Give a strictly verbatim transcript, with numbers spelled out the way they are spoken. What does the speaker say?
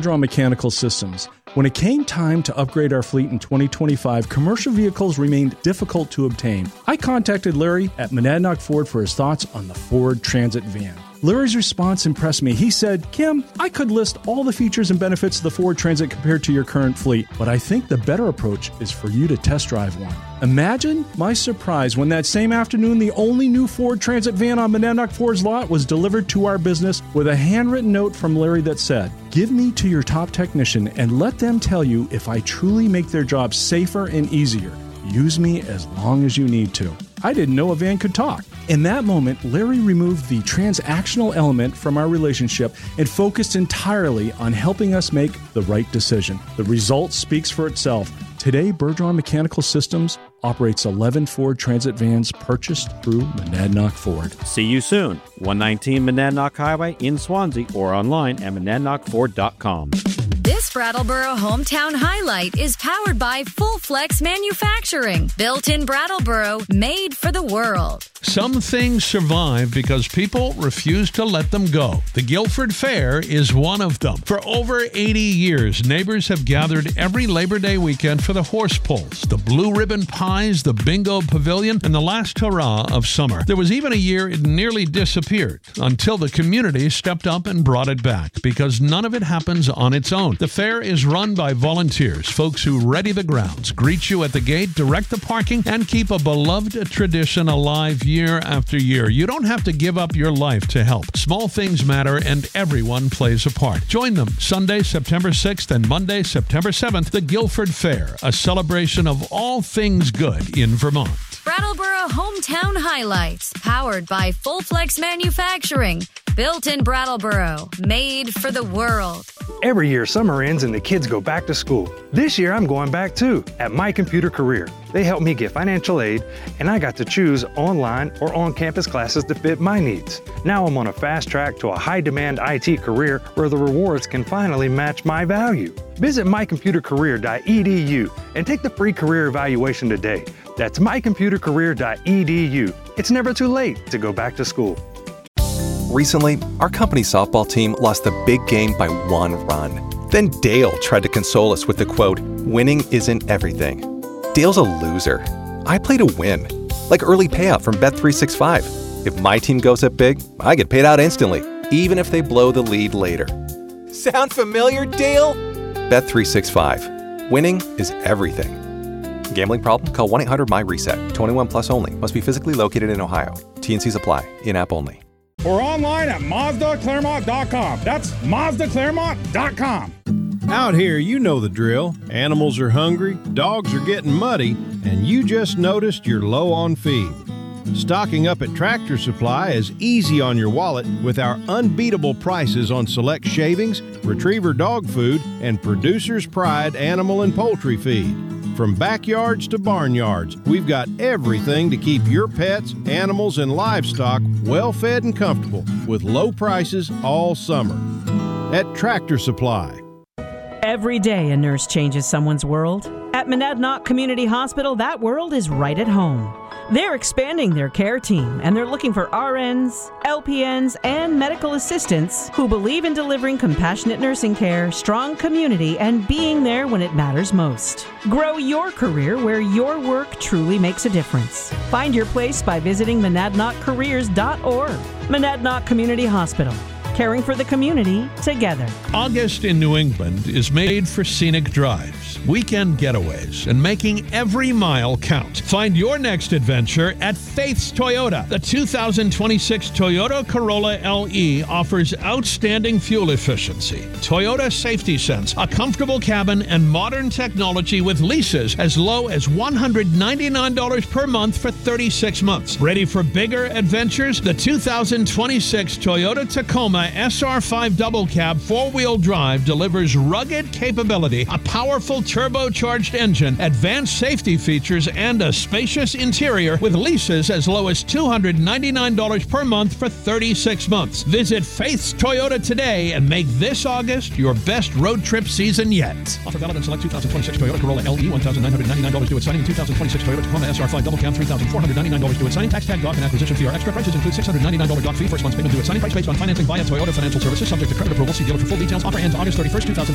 Bergeron Mechanical Systems. When it came time to upgrade our fleet in twenty twenty-five, commercial vehicles remained difficult to obtain. I contacted Larry at Monadnock Ford for his thoughts on the Ford Transit van. Larry's response impressed me. He said, Kim, I could list all the features and benefits of the Ford Transit compared to your current fleet, but I think the better approach is for you to test drive one. Imagine my surprise when that same afternoon, the only new Ford Transit van on Monadnock Ford's lot was delivered to our business with a handwritten note from Larry that said, give me to your top technician and let them tell you if I truly make their job safer and easier. Use me as long as you need to. I didn't know a van could talk. In that moment, Larry removed the transactional element from our relationship and focused entirely on helping us make the right decision. The result speaks for itself. Today, Bergeron Mechanical Systems operates eleven Ford Transit vans purchased through Monadnock Ford. See you soon. one nineteen Monadnock Highway in Swansea or online at monadnock ford dot com. This Brattleboro Hometown Highlight is powered by Full Flex Manufacturing. Built in Brattleboro, made for the world. Some things survive because people refuse to let them go. The Guilford Fair is one of them. For over eighty years, neighbors have gathered every Labor Day weekend for the horse pulls, the blue ribbon pies, the bingo pavilion, and the last hurrah of summer. There was even a year it nearly disappeared until the community stepped up and brought it back because none of it happens on its own. The fair is run by volunteers, folks who ready the grounds, greet you at the gate, direct the parking, and keep a beloved tradition alive year after year. You don't have to give up your life to help. Small things matter, and everyone plays a part. Join them Sunday, September sixth and Monday, September seventh, the Guilford Fair, a celebration of all things good in Vermont. Brattleboro Hometown Highlights, powered by Full Flex Manufacturing. Built in Brattleboro, made for the world. Every year, summer ends and the kids go back to school. This year, I'm going back too, at My Computer Career. They helped me get financial aid, and I got to choose online or on-campus classes to fit my needs. Now I'm on a fast track to a high-demand I T career where the rewards can finally match my value. Visit my computer career dot e d u and take the free career evaluation today. That's my computer career dot e d u. It's never too late to go back to school. Recently, our company softball team lost the big game by one run. Then Dale tried to console us with the quote, winning isn't everything. Dale's a loser. I play to win. Like early payout from Bet three sixty-five. If my team goes up big, I get paid out instantly, even if they blow the lead later. Sound familiar, Dale? Bet three sixty-five. Winning is everything. Gambling problem? Call one eight hundred my reset. twenty-one plus only. Must be physically located in Ohio. T and C's apply. In-app only. Or online at Mazda Claremont dot com. That's Mazda Claremont dot com. Out here, you know the drill. Animals are hungry, dogs are getting muddy, and you just noticed you're low on feed. Stocking up at Tractor Supply is easy on your wallet with our unbeatable prices on select shavings, retriever dog food, and Producer's Pride animal and poultry feed. From backyards to barnyards, we've got everything to keep your pets, animals, and livestock well fed and comfortable with low prices all summer. At Tractor Supply. Every day a nurse changes someone's world. At Monadnock Community Hospital, that world is right at home. They're expanding their care team, and they're looking for R Ns, L P Ns, and medical assistants who believe in delivering compassionate nursing care, strong community, and being there when it matters most. Grow your career where your work truly makes a difference. Find your place by visiting monadnock careers dot org. Monadnock Community Hospital. Caring for the community together. August in New England is made for scenic drives, weekend getaways, and making every mile count. Find your next adventure at Faith's Toyota. The two thousand twenty-six Toyota Corolla L E offers outstanding fuel efficiency, Toyota Safety Sense, a comfortable cabin, and modern technology with leases as low as one hundred ninety-nine dollars per month for thirty-six months. Ready for bigger adventures? The two thousand twenty-six Toyota Tacoma S R five Double Cab four-wheel drive delivers rugged capability, a powerful turbocharged engine, advanced safety features, and a spacious interior with leases as low as two hundred ninety-nine dollars per month for thirty-six months. Visit Faith's Toyota today and make this August your best road trip season yet. Offer valid on select two thousand twenty-six Toyota Corolla L E, one thousand nine hundred ninety-nine dollars due at signing, and two thousand twenty-six Toyota Tacoma S R five Double Cab, three thousand four hundred ninety-nine dollars due at signing. Tax tag, dock, and acquisition fee are extra. Prices include six hundred ninety-nine dollars dock fee, first month's payment due at signing. Price based on financing via Toyota Financial Services, subject to credit approval. See dealer for full details. Offer ends August thirty-first, two thousand